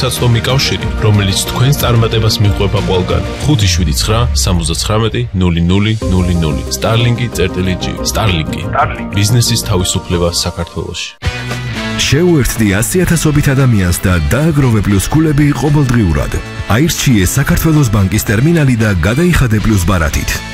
საცდომი კავშირი, რომელიც თქვენს წარმატებას მიყვება ყველგან. 579-79-0000 Starlink.G. Starlink. ბიზნესის თავისუფლება საქართველოში. შეუერთდი 100,000-ობით ადამიანს და დააგროვე პლუს ქულები ყოველდღიურად. აირჩიე საქართველოს ბანკის ტერმინალი და გადაიხადე პლუს ბარათით.